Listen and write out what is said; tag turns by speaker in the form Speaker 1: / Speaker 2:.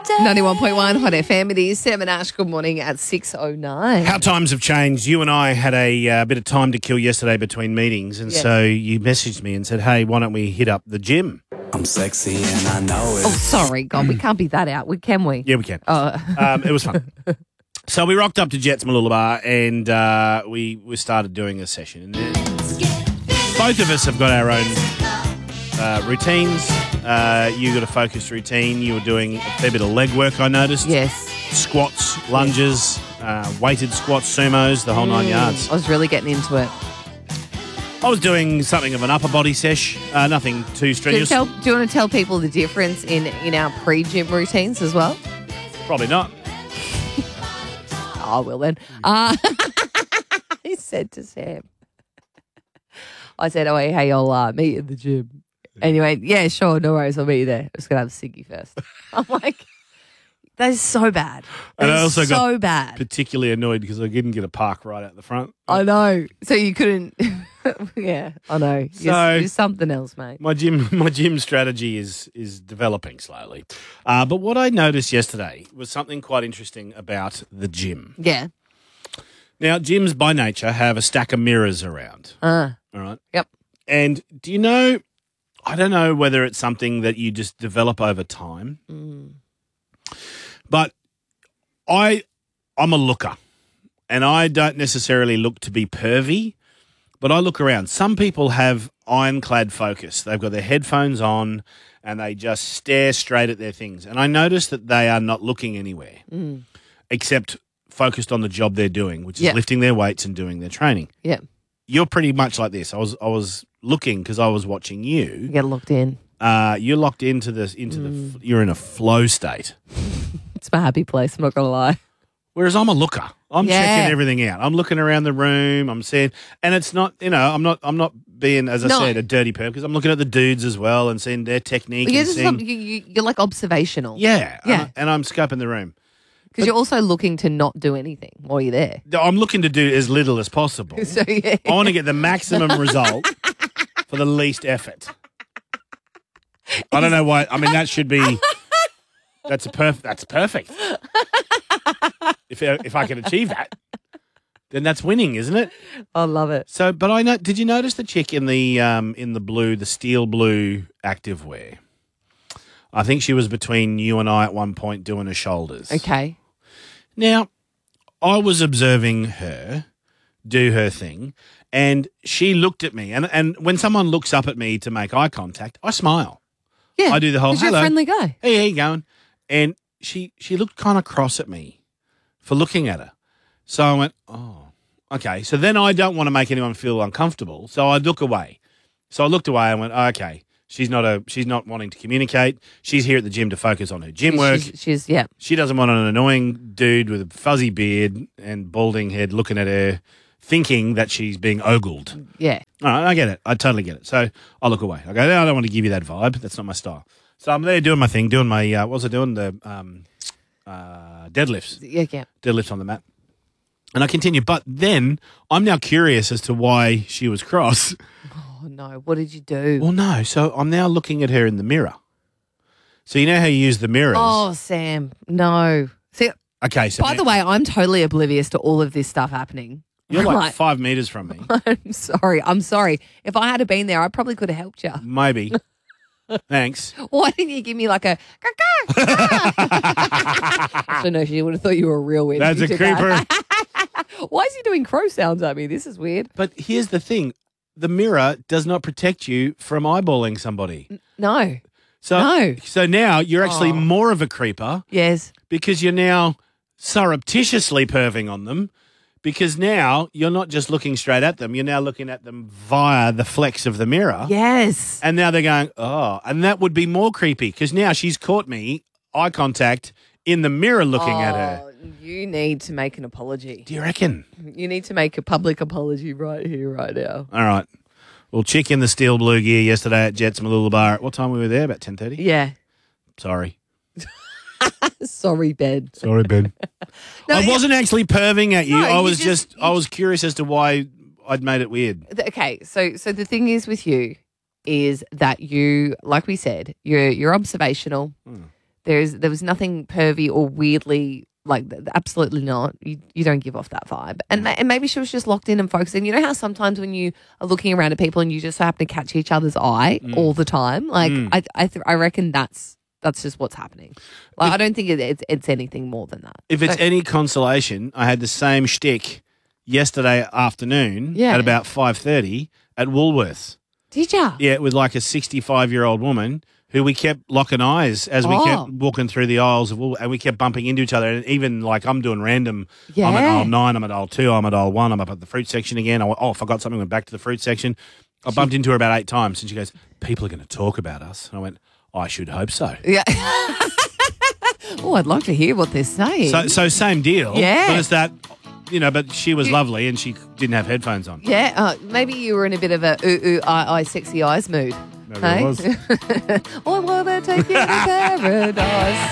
Speaker 1: 91.1 Hot FM. It is Sam and Ash. Good morning at 6:09.
Speaker 2: How times have changed. You and I had a bit of time to kill yesterday between meetings, and so you messaged me and said, hey, why don't we hit up the gym?
Speaker 3: I'm sexy and I know it.
Speaker 1: Oh, sorry. God, we can't be that out. Can we?
Speaker 2: Yeah, we can.
Speaker 1: Oh.
Speaker 2: It was fun. So we rocked up to Jets Mooloolaba and we started doing a session. And both of us have got our own routines. You got a focused routine. You were doing a fair bit of leg work, I noticed.
Speaker 1: Yes.
Speaker 2: Squats, lunges, weighted squats, sumos, the whole 9 yards.
Speaker 1: I was really getting into it.
Speaker 2: I was doing something of an upper body sesh, nothing too
Speaker 1: Do you,
Speaker 2: strenuous.
Speaker 1: do you want to tell people the difference in our pre-gym routines as well?
Speaker 2: Probably not.
Speaker 1: Oh, well then. He said to Sam. I said, oh, hey, I'll meet you at the gym. And you went, yeah, sure, no worries, I'll meet you there. I'm just going to have a ciggy first. I'm like, that is so bad.
Speaker 2: And
Speaker 1: That
Speaker 2: I
Speaker 1: is
Speaker 2: also got
Speaker 1: so bad.
Speaker 2: particularly annoyed because I didn't get a park right out the front.
Speaker 1: I know. So you couldn't. Yeah, I know. You're something else, mate.
Speaker 2: My gym strategy is developing slowly. But what I noticed yesterday was something quite interesting about the gym.
Speaker 1: Yeah.
Speaker 2: Now, gyms by nature have a stack of mirrors around. All right.
Speaker 1: Yep.
Speaker 2: And do you know, I don't know whether it's something that you just develop over time, but I'm a looker, and I don't necessarily look to be pervy, but I look around. Some people have ironclad focus. They've got their headphones on and they just stare straight at their things. And I notice that they are not looking anywhere except focused on the job they're doing, which is lifting their weights and doing their training.
Speaker 1: Yeah.
Speaker 2: You're pretty much like this. I was looking because I was watching you.
Speaker 1: You get locked in.
Speaker 2: You're locked into this, you're in a flow state.
Speaker 1: It's my happy place, I'm not going to lie.
Speaker 2: Whereas I'm a looker. I'm checking everything out. I'm looking around the room. I'm seeing, and it's not, I'm not being, as I said, a dirty perv because I'm looking at the dudes as well and seeing their technique.
Speaker 1: You're like observational.
Speaker 2: Yeah. And I'm scoping the room.
Speaker 1: Because you're also looking to not do anything while you're there.
Speaker 2: I'm looking to do as little as possible.
Speaker 1: So, yeah.
Speaker 2: I want to get the maximum result for the least effort. I don't know why. I mean, that should be. That's perfect. If I can achieve that, then that's winning, isn't it?
Speaker 1: I love it.
Speaker 2: So, but I know. Did you notice the chick in the blue, the steel blue activewear? I think she was between you and I at one point doing her shoulders.
Speaker 1: Okay.
Speaker 2: Now, I was observing her do her thing, and she looked at me. And when someone looks up at me to make eye contact, I smile.
Speaker 1: Yeah.
Speaker 2: I do the whole,
Speaker 1: hello. You're a friendly guy.
Speaker 2: Hey, how you going? And she looked kind of cross at me for looking at her. So I went, oh, okay. So then I don't want to make anyone feel uncomfortable, so I look away. So I looked away and went, oh, okay. She's not wanting to communicate. She's here at the gym to focus on her gym work.
Speaker 1: She's
Speaker 2: She doesn't want an annoying dude with a fuzzy beard and balding head looking at her, thinking that she's being ogled.
Speaker 1: Yeah.
Speaker 2: All right, I get it. I totally get it. So I look away. I go, no, I don't want to give you that vibe. That's not my style. So I'm there doing my thing, doing my, what was I doing? The deadlifts.
Speaker 1: Yeah.
Speaker 2: Deadlifts on the mat. And I continue. But then I'm now curious as to why she was cross.
Speaker 1: Oh, no. What did you do?
Speaker 2: Well, no. So I'm now looking at her in the mirror. So you know how you use the mirrors?
Speaker 1: Oh, Sam. No. See,
Speaker 2: okay. So
Speaker 1: by the way, I'm totally oblivious to all of this stuff happening.
Speaker 2: You're like 5 meters from me.
Speaker 1: I'm sorry. If I had been there, I probably could have helped you.
Speaker 2: Maybe. Thanks.
Speaker 1: Why didn't you give me like a I don't know if you would have thought you were a real witch.
Speaker 2: That's a creeper.
Speaker 1: Why is he doing crow sounds at me? This is weird.
Speaker 2: But here's the thing. The mirror does not protect you from eyeballing somebody.
Speaker 1: No.
Speaker 2: So now you're actually more of a creeper.
Speaker 1: Yes.
Speaker 2: Because you're now surreptitiously perving on them. Because now you're not just looking straight at them. You're now looking at them via the flex of the mirror.
Speaker 1: Yes.
Speaker 2: And now they're going, oh. And that would be more creepy because now she's caught me, eye contact, in the mirror looking at her.
Speaker 1: You need to make an apology.
Speaker 2: Do you reckon?
Speaker 1: You need to make a public apology right here, right now.
Speaker 2: All right. Well, chick in the steel blue gear yesterday at Jets Mooloolaba. What time were we there? About 10:30?
Speaker 1: Yeah.
Speaker 2: Sorry.
Speaker 1: Sorry, Ben.
Speaker 2: Sorry, Ben.
Speaker 1: No,
Speaker 2: I wasn't actually perving at you.
Speaker 1: No,
Speaker 2: I was curious as to why I'd made it weird.
Speaker 1: Okay, so the thing is with you is that you, like we said, you're observational, There was nothing pervy or weirdly, like, absolutely not. You don't give off that vibe. And maybe she was just locked in and focusing. You know how sometimes when you are looking around at people and you just happen to catch each other's eye all the time? Like, I reckon that's just what's happening. Like, I don't think it's anything more than that.
Speaker 2: If it's any consolation, I had the same shtick yesterday afternoon
Speaker 1: Yeah.
Speaker 2: at about 5:30 at Woolworths.
Speaker 1: Did ya?
Speaker 2: Yeah, with like a 65-year-old woman who we kept locking eyes as we kept walking through the aisles of Woolworths, and we kept bumping into each other. And even like I'm doing random, I'm at aisle 9, I'm at aisle 2, I'm at aisle 1, I'm up at the fruit section again. I forgot something, went back to the fruit section. I bumped into her about 8 times and she goes, people are going to talk about us. And I went, I should hope so.
Speaker 1: Yeah. Oh, I'd like to hear what they're saying.
Speaker 2: So same deal.
Speaker 1: Yeah.
Speaker 2: But it's that, but she was lovely and she didn't have headphones on.
Speaker 1: Yeah, maybe you were in a bit of a sexy eyes mood.
Speaker 2: Maybe I was.
Speaker 1: I want to take you to paradise.